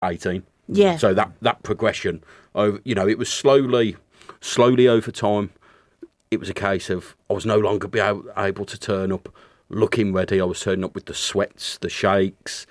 18. Yeah. So that progression, it was slowly over time. It was a case of I was no longer able to turn up looking ready. I was turning up with the sweats, the shakes,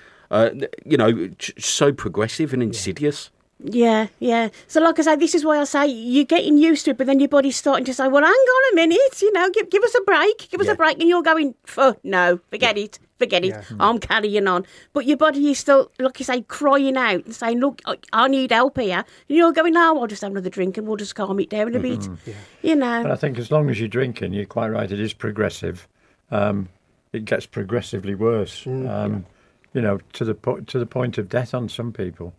so progressive and insidious. Yeah. So like I say, this is why I say you're getting used to it, but then your body's starting to say, well, hang on a minute, give us a break. Give us a break. And you're going, no, forget it. Yeah. I'm carrying on. But your body is still, like you say, crying out and saying, look, I need help here. And you're going, no, I'll just have another drink and we'll just calm it down a bit. Yeah. But I think as long as you're drinking, you're quite right, it is progressive. It gets progressively worse, to the point of death on some people.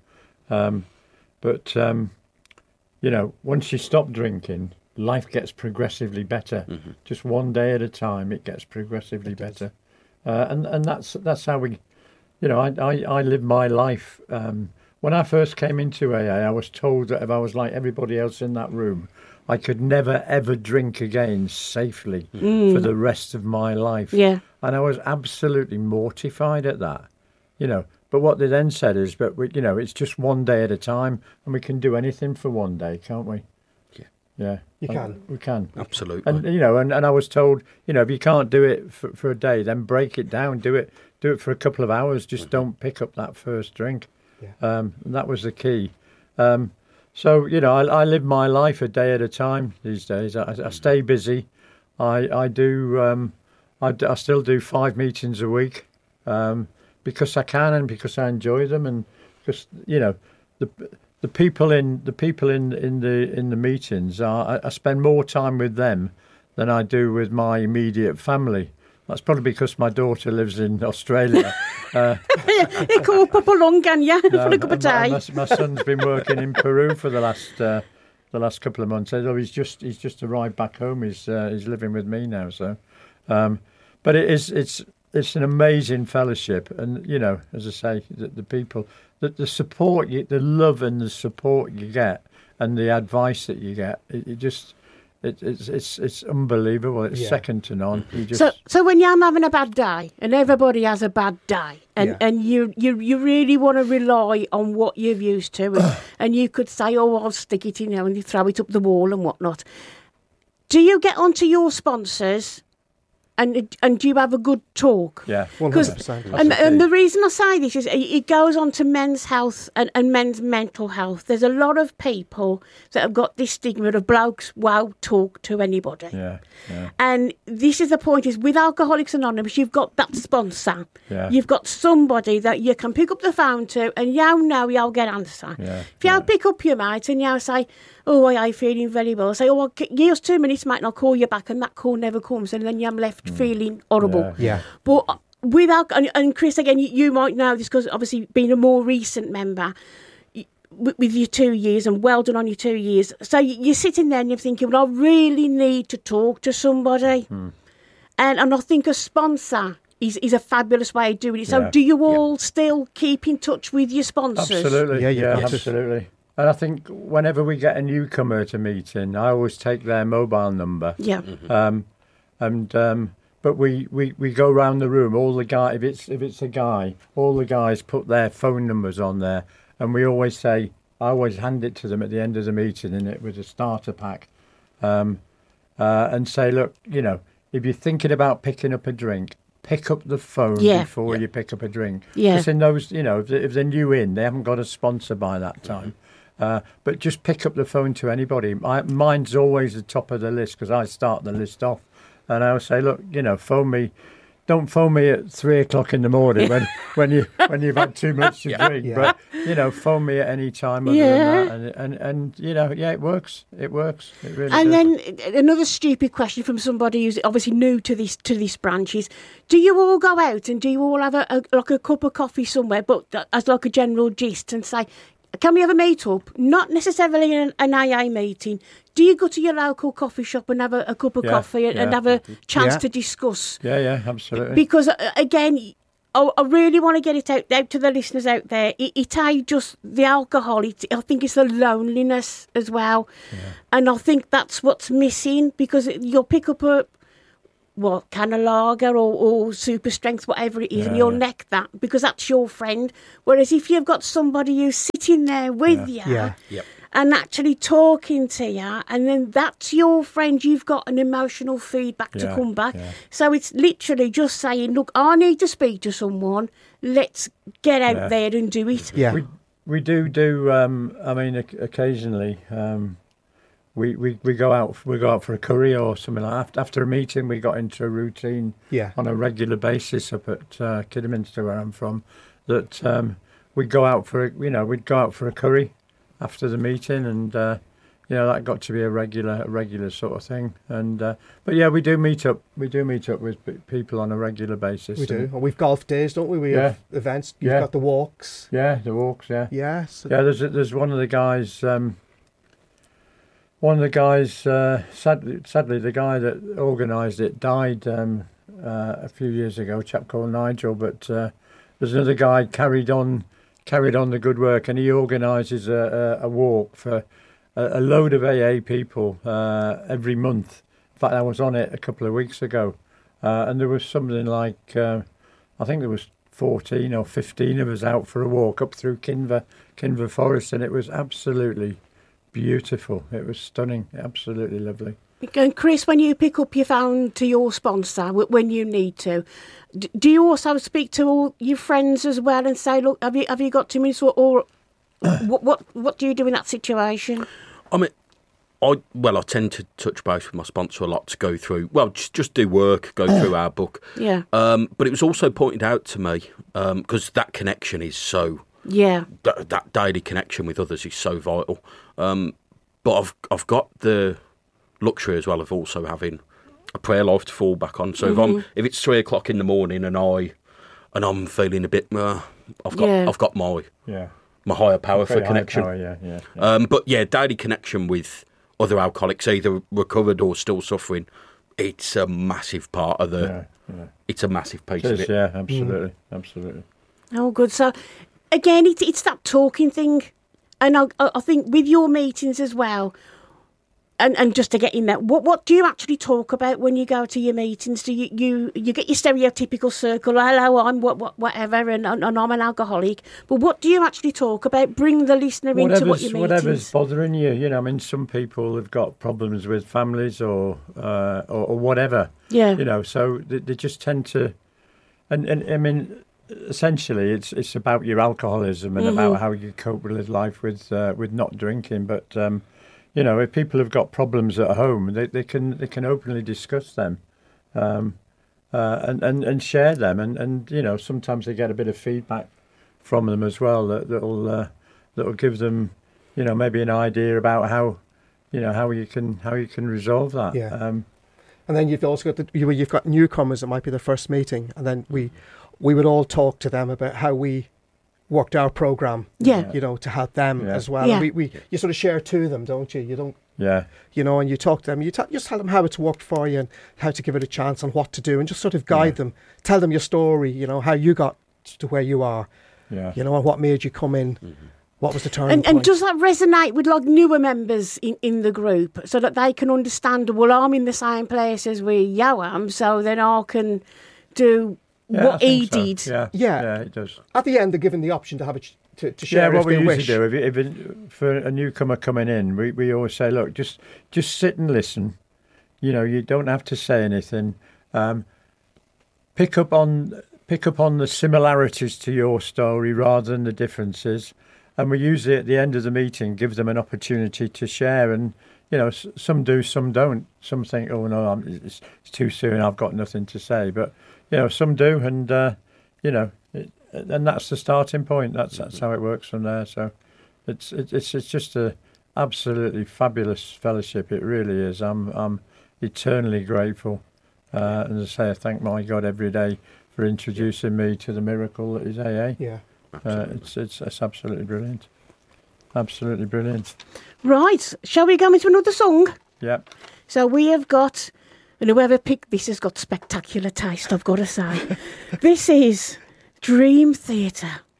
But once you stop drinking, life gets progressively better. Mm-hmm. Just one day at a time, it gets progressively better. And that's how we, I live my life. When I first came into AA, I was told that if I was like everybody else in that room, I could never, ever drink again safely for the rest of my life. Yeah. And I was absolutely mortified at that, But what they then said is, but it's just one day at a time, and we can do anything for one day, can't we? Yeah. You can. We can. Absolutely. And and I was told, if you can't do it for a day, then break it down. Do it for a couple of hours. Just don't pick up that first drink. Yeah. And that was the key. So I live my life a day at a time these days. I stay busy. I do. I still do 5 meetings a week because I can and because I enjoy them, and because the people in the meetings I spend more time with them than I do with my immediate family. That's probably because my daughter lives in Australia. You call Papa Long, can you? For a cup of tea. My son's been working in Peru for the last couple of months. Although he's just arrived back home. He's living with me now. So, but it's an amazing fellowship, and as I say, the people, the support, the love and the support you get, and the advice that you get, it's unbelievable. It's second to none. So when you're having a bad day, and everybody has a bad day, and you really want to rely on what you're used to, and you could say, oh, I'll stick it in there, and you throw it up the wall and whatnot. Do you get onto your sponsors? And do you have a good talk? Yeah, 100%. And the reason I say this is it goes on to men's health and men's mental health. There's a lot of people that have got this stigma of blokes won't talk to anybody. Yeah. And this is the point, is with Alcoholics Anonymous, you've got that sponsor. Yeah. You've got somebody that you can pick up the phone to, and you'll get answer. Yeah. If you pick up your mate and you say, oh, I'm feeling very well, say, oh, give us 2 minutes, mate, and I'll call you back, and that call never comes, and then you're left feeling horrible. Yeah. But without, and Chris, again, you might know this because obviously being a more recent member with your 2 years, and well done on your 2 years. So you're sitting there and you're thinking, well, I really need to talk to somebody. And I think a sponsor is a fabulous way of doing it. So do you all still keep in touch with your sponsors? Absolutely. Yeah, absolutely. And I think whenever we get a newcomer to meeting, I always take their mobile number. Yeah. But we go round the room. All the guy, if it's a guy, all the guys put their phone numbers on there, and we always say, I always hand it to them at the end of the meeting, and it was a starter pack, and say, look, if you're thinking about picking up a drink, pick up the phone before you pick up a drink. Yeah. Because in those, if they're new in, they haven't got a sponsor by that time. But just pick up the phone to anybody. Mine's always the top of the list because I start the list off. And I will say, look, phone me. Don't phone me at 3:00 in the morning when you've had too much to drink. Yeah. But phone me at any time other than that. And it works. It works. It really does. And then another stupid question from somebody who's obviously new to this branch is: do you all go out and do you all have a cup of coffee somewhere, but as like a general gist, and say, can we have a meet-up? Not necessarily an AA meeting. Do you go to your local coffee shop and have a cup of coffee and have a chance to discuss? Yeah, absolutely. Because, again, I really want to get it out to the listeners out there. It ain't just the alcohol. I think it's the loneliness as well. Yeah. And I think that's what's missing, because you'll pick up can of lager or super strength, whatever it is, and you'll neck that because that's your friend. Whereas if you've got somebody who's sitting there with you and actually talking to you, and then that's your friend, you've got an emotional feedback to come back. Yeah. So it's literally just saying, look, I need to speak to someone. Let's get out there and do it. Yeah. We do. I mean, occasionally. We go out for a curry or something like that. After a meeting, we got into a routine on a regular basis up at Kidderminster, where I'm from. That we'd go out for a curry after the meeting, and that got to be a regular sort of thing. And but yeah, we do meet up. We do meet up with people on a regular basis. We do. We've golf days, don't we? We have events. You've got the walks. Yeah, the walks. Yeah. Yes. Yeah. There's one of the guys. One of the guys, sadly, the guy that organised it died a few years ago. A chap called Nigel, but there's another guy carried on the good work, and he organises a walk for a load of AA people every month. In fact, I was on it a couple of weeks ago, and there was something like I think there was 14 or 15 of us out for a walk up through Kinver Forest, and it was absolutely beautiful. It was stunning, absolutely lovely. And Chris, when you pick up your phone to your sponsor when you need to, do you also speak to all your friends as well and say, look, have you got 2 minutes, or what do you do in that situation? I mean, I tend to touch base with my sponsor a lot to go through, just do work, go through our book. Yeah. But it was also pointed out to me, because that connection is so... Yeah, that daily connection with others is so vital. But I've got the luxury as well of also having a prayer life to fall back on. So if it's 3 o'clock in the morning and I'm feeling a bit, I've got my higher power for connection. But daily connection with other alcoholics, either recovered or still suffering, it's a massive part of the. It's a massive piece of it. Yeah, absolutely, absolutely. Oh, good. So. Again, it's that talking thing, and I think with your meetings as well, and just to get in there, what do you actually talk about when you go to your meetings? Do you get your stereotypical circle? Hello, I'm whatever, and I'm an alcoholic. But what do you actually talk about? Bring the listener into what your meetings. Whatever's bothering you. You know, I mean, some people have got problems with families or whatever. Yeah. You know, so they just tend to, and I mean. Essentially, it's about your alcoholism and about how you cope with life with not drinking. But if people have got problems at home, they can openly discuss them, and share them, and sometimes they get a bit of feedback from them as well that'll give them maybe an idea about how you can resolve that. Yeah. And then you've also got you've got newcomers that might be their first meeting, and then we would all talk to them about how we worked our programme, to help them as well. Yeah. And you sort of share to them, don't you? You don't, and you talk to them. You just tell them how it's worked for you and how to give it a chance and what to do, and just sort of guide them. Tell them your story, how you got to where you are, and what made you come in. Mm-hmm. What was the turning point? And does that resonate with like newer members in the group so that they can understand, well, I'm in the same place as where you am, so then I can do... what he did. Yeah, it does. At the end, they're given the option to have to share what if they we wish. usually do. If for a newcomer coming in, we always say, look, just sit and listen. You don't have to say anything. Pick up on the similarities to your story rather than the differences. And we usually at the end of the meeting give them an opportunity to share. And some do, some don't. Some think, oh no, it's too soon. I've got nothing to say, but. Some do, and and that's the starting point. That's how it works from there. So, it's just a absolutely fabulous fellowship. It really is. I'm eternally grateful, and as I say, I thank my God every day for introducing me to the miracle that is AA. Yeah, it's absolutely brilliant. Absolutely brilliant. Right, shall we go into another song? Yeah. So we have got. And whoever picked this has got spectacular taste, I've got to say. This is Dream Theatre.